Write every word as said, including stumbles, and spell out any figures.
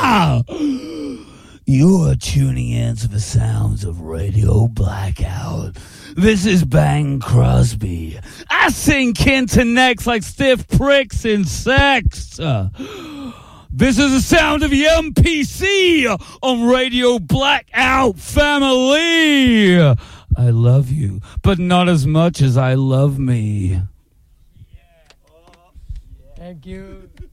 You are tuning in to the sounds of Radio Blackout. This is Bang Crosby. I sing Kenton next like stiff pricks in sex. Uh, this is the sound of the M P C on Radio Blackout Family. I love you, but not as much as I love me. Thank you.